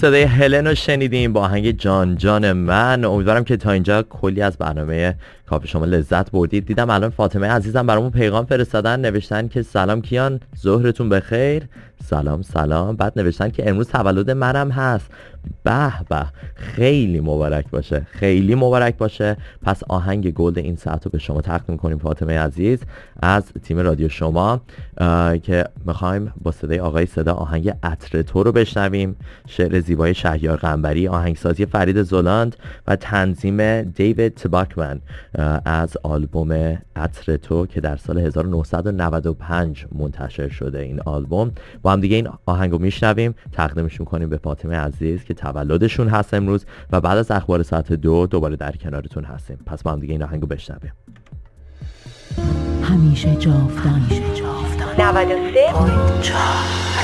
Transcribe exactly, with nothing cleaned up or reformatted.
صدای هلن رو شنیدیم با آهنگ جان جان من. امیدوارم که تا اینجا کلی از برنامه کافی شما لذت بردید. دیدم الان فاطمه عزیزم برامون پیغام فرستادن، نوشتن که سلام کیان، ظهرتون بخیر. سلام سلام. بعد نوشتن که امروز تولد منم هست. به به، خیلی مبارک باشه، خیلی مبارک باشه. پس آهنگ گلد این ساعت رو به شما تقدیم کنیم فاطمه عزیز از تیم رادیو شما، که میخوایم با صدای آقای صدا آهنگ عطر تو رو بشنویم. شعر زیبای شهریار قنبری، آهنگسازی فرید زولاند و تنظیم دیوید تباکمن از آلبوم عطر تو که در سال هزار و نهصد و نود و پنج منتشر شده. این آلبوم با هم دیگه این آهنگ رو میشنویم، تقدیمش میکنیم به فاطمه عزیز که تولدشون هست امروز، و بعد از اخبار ساعت دو دوباره در کنارتون هستیم. پس با هم دیگه این آهنگ رو بشنویم. همیشه جاودان نود و سه